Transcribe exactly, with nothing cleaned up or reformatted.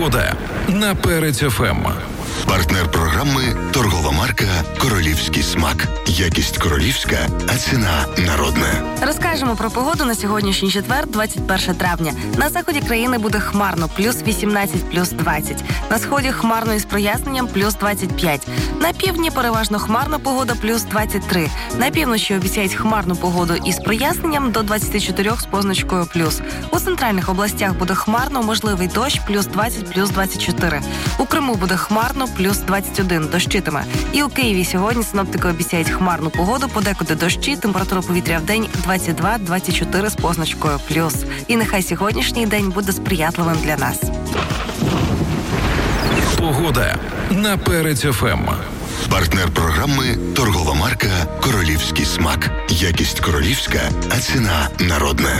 Погода на Перець еф ем. Партнер програми – торгова марка «Королівський смак». Якість королівська, а ціна народна. Розкажемо про погоду на сьогоднішній четвер, двадцять перше травня. На заході країни буде хмарно, плюс вісімнадцять, плюс двадцять. На сході хмарно із проясненням, плюс двадцять п'ять. На півдні переважно хмарна погода, плюс двадцять три. На півночі обіцяють хмарну погоду із проясненням до двадцять чотири з позначкою плюс. У центральних областях буде хмарно, можливий дощ, плюс двадцять, плюс двадцять чотири. У Криму буде хмарно, плюс двадцять один, дощитиме. І у Києві сьогодні синоптики обіцяють хмарну погоду, подекуди дощі, температура повітря в день двадцять два - двадцять чотири з позначкою плюс. І нехай сьогоднішній день буде сприятливим для нас. Погода на Перець еф ем. Партнер програми – торгова марка «Королівський смак». Якість королівська, а ціна народна.